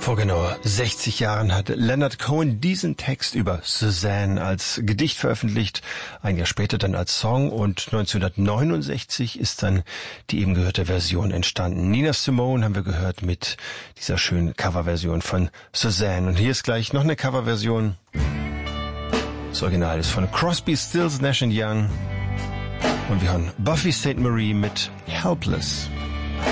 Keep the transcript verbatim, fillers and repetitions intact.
Vor genau sechzig Jahren hat Leonard Cohen diesen Text über Suzanne als Gedicht veröffentlicht, ein Jahr später dann als Song, und neunzehnhundertneunundsechzig ist dann die eben gehörte Version entstanden. Nina Simone haben wir gehört mit dieser schönen Coverversion von Suzanne. Und hier ist gleich noch eine Coverversion. Das Original ist von Crosby, Stills, Nash and Young. Und wir hören Buffy Sainte Marie mit Helpless.